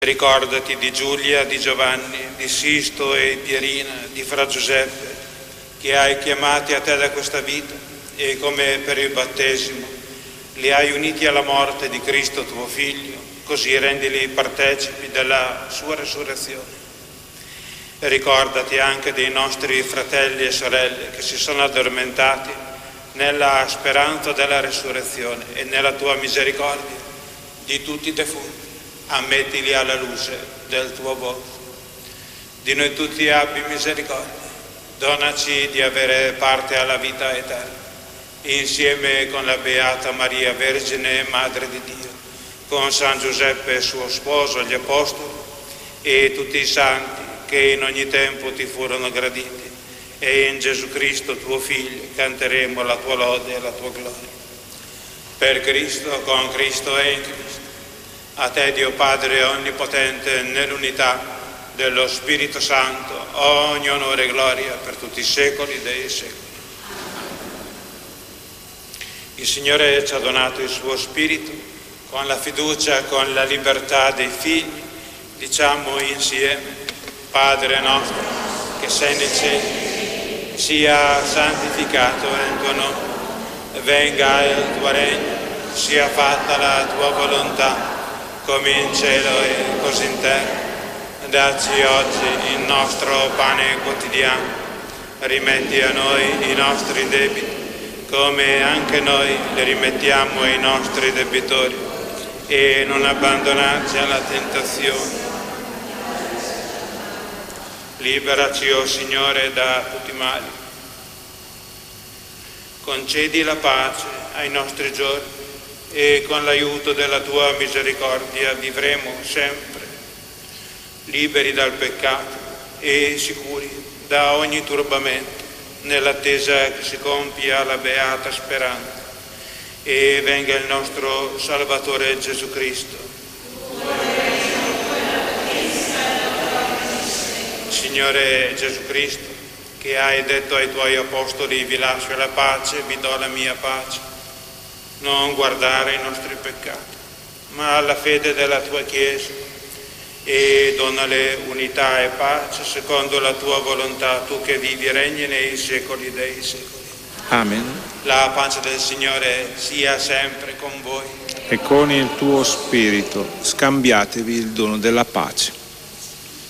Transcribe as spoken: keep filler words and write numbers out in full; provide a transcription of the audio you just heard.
Ricordati di Giulia, di Giovanni, di Sisto e Pierina, di Fra Giuseppe, che hai chiamati a te da questa vita e come per il battesimo li hai uniti alla morte di Cristo tuo Figlio, così rendili partecipi della sua resurrezione. E ricordati anche dei nostri fratelli e sorelle che si sono addormentati nella speranza della resurrezione e nella tua misericordia di tutti i defunti. Ammettili alla luce del tuo volto. Di noi tutti abbi misericordia, donaci di avere parte alla vita eterna, insieme con la Beata Maria Vergine, Madre di Dio, con San Giuseppe suo sposo, gli Apostoli e tutti i santi che in ogni tempo ti furono graditi, e in Gesù Cristo tuo Figlio canteremo la tua lode e la tua gloria. Per Cristo, con Cristo e in Cristo. A te, Dio Padre Onnipotente, nell'unità dello Spirito Santo, ogni onore e gloria per tutti i secoli dei secoli. Il Signore ci ha donato il suo Spirito, con la fiducia, con la libertà dei figli, diciamo insieme: Padre nostro, che sei nei cieli, sia santificato il tuo nome, venga il tuo regno, sia fatta la tua volontà, come in cielo e così in terra. Dacci oggi il nostro pane quotidiano, rimetti a noi i nostri debiti, come anche noi li rimettiamo ai nostri debitori, e non abbandonarci alla tentazione. Liberaci, o Signore, da tutti i mali. Concedi la pace ai nostri giorni, e con l'aiuto della tua misericordia vivremo sempre, liberi dal peccato e sicuri da ogni turbamento, nell'attesa che si compia la beata speranza e venga il nostro Salvatore Gesù Cristo. Signore Gesù Cristo, che hai detto ai tuoi apostoli: vi lascio la pace, vi do la mia pace, non guardare i nostri peccati, ma alla fede della tua Chiesa, e donale unità e pace secondo la tua volontà, tu che vivi e regni nei secoli dei secoli. Amen. La pace del Signore sia sempre con voi. E con il tuo spirito scambiatevi il dono della pace.